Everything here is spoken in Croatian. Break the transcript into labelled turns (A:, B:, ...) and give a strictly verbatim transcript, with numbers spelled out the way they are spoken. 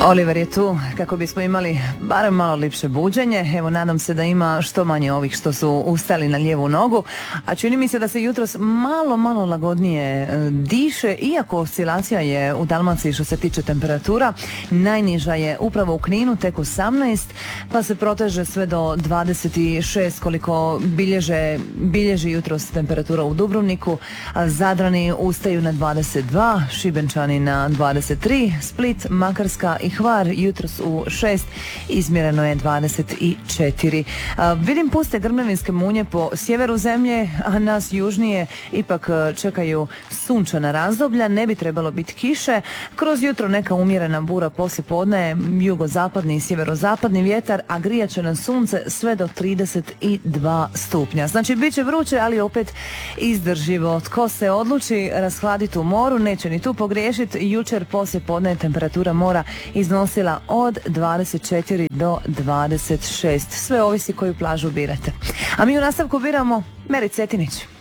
A: Oliver je tu kako bismo imali barem malo lipše buđenje. Evo, nadam se da ima što manje ovih što su ustali na lijevu nogu, a čini mi se da se jutros malo, malo lagodnije diše, iako oscilacija je u Dalmaciji što se tiče temperatura. Najniža je upravo u Kninu, tek osamnaest, pa se proteže sve do dvadeset šest koliko bilježe, bilježi jutros temperatura u Dubrovniku. Zadrani ustaju na dvadeset dva, Šibenčani na dvadeset tri, Split, Makarska i Hvar jutros u šest, izmjereno je dvadeset četiri. A, vidim puste grmljavinske munje po sjeveru zemlje, a nas južnije ipak čekaju sunčana razdoblja, ne bi trebalo biti kiše. Kroz jutro neka umjerena bura, poslije podne jugozapadni i sjeverozapadni vjetar, a grijat će nas sunce sve do trideset dva stupnja. Znači, bit će vruće, ali opet izdrživo. Tko se odluči rashladiti u moru, neće ni tu pogriješiti. Jučer poslije podne je temperatura mora iznosila od dvadeset četiri do dvadeset šest. Sve ovisi koju plažu birate. A mi u nastavku biramo Meri Cetinić.